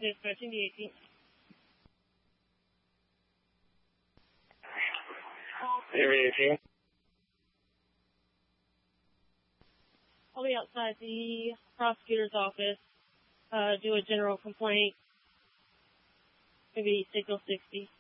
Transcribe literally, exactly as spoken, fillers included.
Dispatching the eighteenth. Area eighteen. I'll be outside the prosecutor's office, uh, do a general complaint, maybe signal sixty.